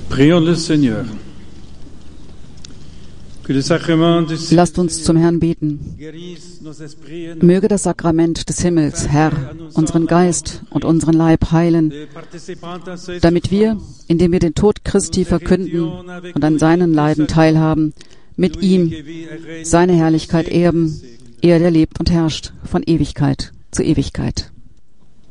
Prions le Seigneur. Que le sacrement du ciel Lasst uns zum Herrn beten. guérisse nos esprits et Möge das Sakrament des Himmels, Herr, unseren Geist und unseren Leib heilen, nos participants à ces damit wir, indem wir den Tod Christi verkünden und an seinen Leiden teilhaben, mit ihm seine Herrlichkeit erben, er, der lebt und herrscht von Ewigkeit zu Ewigkeit.